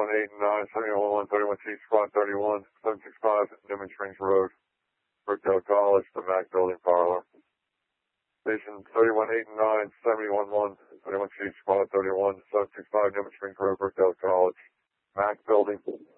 8 and 9, 7111, 31C, Squad 31, 765 Newman Springs Road, Brookdale College, the Mac Building Parlor. Station 31 8 and 9, 7111, 31C, Squad 31, 765 Newman Springs Road, Brookdale College, Mac Building.